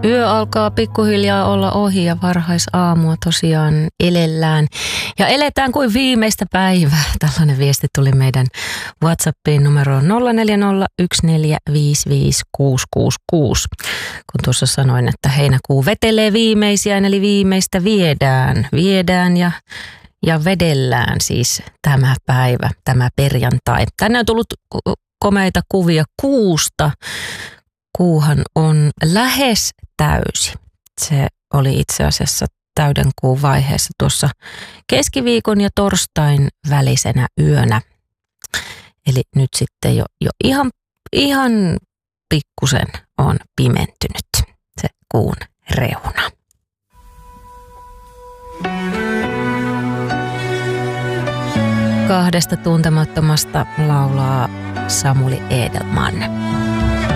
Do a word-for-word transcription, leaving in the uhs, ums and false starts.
Yö alkaa pikkuhiljaa olla ohi ja varhaisaamua tosiaan elellään. Ja eletään kuin viimeistä päivää. Tällainen viesti tuli meidän WhatsAppiin numeroon nolla neljä nolla yksi neljä viisi viisi kuusi kuusi kuusi. Kun tuossa sanoin, että heinäkuu vetelee viimeisiään, eli viimeistä viedään. Viedään ja, ja vedellään siis tämä päivä, tämä perjantai. Tänne on tullut komeita kuvia kuusta. Kuuhan on lähes täysi. Se oli itse asiassa täyden kuun vaiheessa tuossa keskiviikon ja torstain välisenä yönä. Eli nyt sitten jo, jo ihan, ihan pikkusen on pimentynyt se kuun reuna. Kahdesta tuntemattomasta laulaa Samuli Edelman.